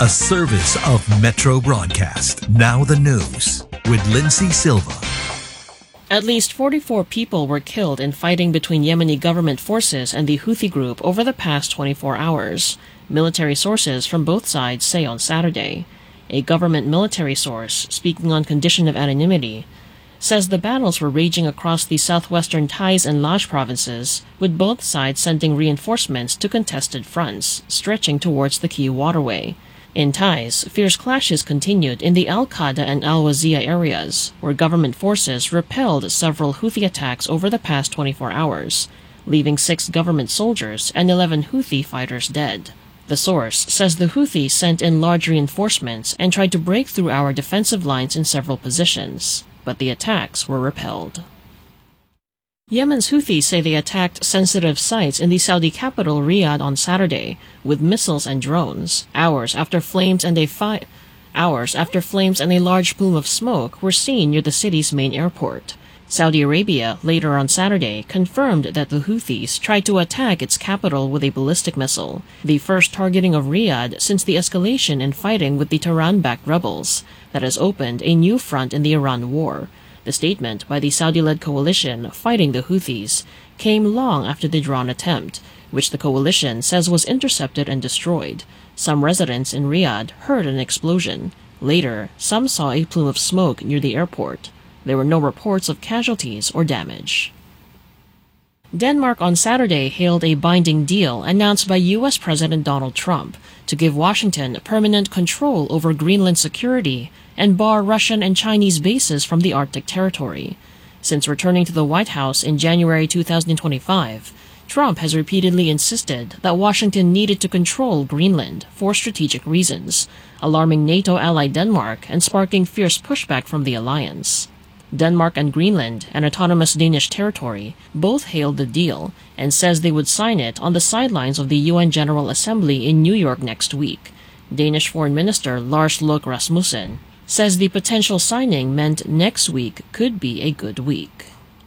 A service of Metro Broadcast. Now the news with Lindsay Silva. At least 44 people were killed in fighting between Yemeni government forces and the Houthi group over the past 24 hours, military sources from both sides say on Saturday. A government military source, speaking on condition of anonymity, says the battles were raging across the southwestern Taiz and Laj provinces, with both sides sending reinforcements to contested fronts, stretching towards the key waterway. In Taiz, fierce clashes continued in the Al-Qada and Al-Waziyah areas, where government forces repelled several Houthi attacks over the past 24 hours, leaving 6 government soldiers and 11 Houthi fighters dead. The source says the Houthis sent in large reinforcements and tried to break through our defensive lines in several positions, but the attacks were repelled. Yemen's Houthis say they attacked sensitive sites in the Saudi capital Riyadh on Saturday with missiles and drones, hours after flames and a large plume of smoke were seen near the city's main airport. Saudi Arabia later on Saturday confirmed that the Houthis tried to attack its capital with a ballistic missile, the first targeting of Riyadh since the escalation in fighting with the Tehran-backed rebels that has opened a new front in the Iran war. The statement by the Saudi-led coalition fighting the Houthis came long after the drone attempt, which the coalition says was intercepted and destroyed. Some residents in Riyadh heard an explosion. Later, some saw a plume of smoke near the airport. There were no reports of casualties or damage. Denmark on Saturday hailed a binding deal announced by U.S. President Donald Trump to give Washington permanent control over Greenland security and bar Russian and Chinese bases from the Arctic territory. Since returning to the White House in January 2025, Trump has repeatedly insisted that Washington needed to control Greenland for strategic reasons, alarming NATO ally Denmark and sparking fierce pushback from the alliance. Denmark and Greenland, an autonomous Danish territory, both hailed the deal and says they would sign it on the sidelines of the UN General Assembly in New York next week. Danish Foreign Minister Lars Løkke Rasmussen says the potential signing meant next week could be a good week.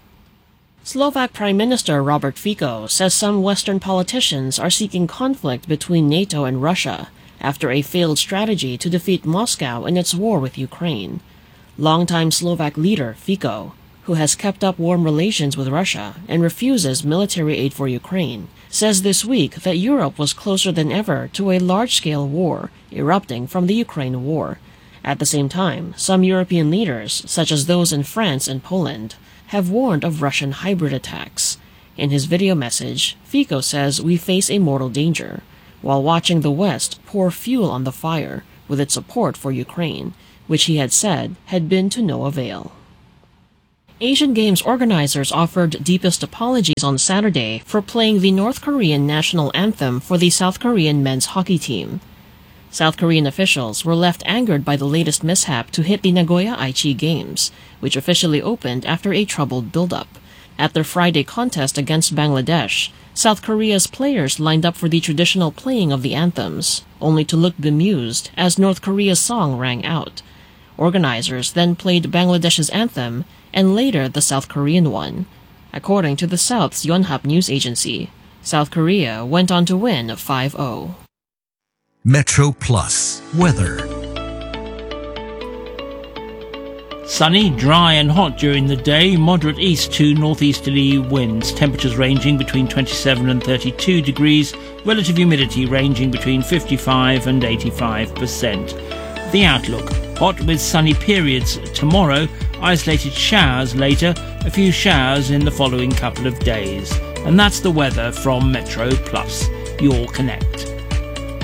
Slovak Prime Minister Robert Fico says some Western politicians are seeking conflict between NATO and Russia after a failed strategy to defeat Moscow in its war with Ukraine. Longtime Slovak leader Fico, who has kept up warm relations with Russia and refuses military aid for Ukraine, says this week that Europe was closer than ever to a large-scale war erupting from the Ukraine war. At the same time, some European leaders, such as those in France and Poland, have warned of Russian hybrid attacks. In his video message, Fico says we face a mortal danger, while watching the West pour fuel on the fire with its support for Ukraine, which he had said had been to no avail. Asian Games organizers offered deepest apologies on Saturday for playing the North Korean national anthem for the South Korean men's hockey team. South Korean officials were left angered by the latest mishap to hit the Nagoya Aichi Games, which officially opened after a troubled build-up. At their Friday contest against Bangladesh, South Korea's players lined up for the traditional playing of the anthems, only to look bemused as North Korea's song rang out. Organizers then played Bangladesh's anthem and later the South Korean one. According to the South's Yonhap news agency, South Korea went on to win 5-0. Metro Plus weather. Sunny, dry and hot during the day, moderate east to northeasterly winds, temperatures ranging between 27 and 32 degrees, relative humidity ranging between 55 and 85%. The outlook: hot with sunny periods tomorrow, isolated showers later, a few showers in the following couple of days. And that's the weather from Metro Plus, your connect.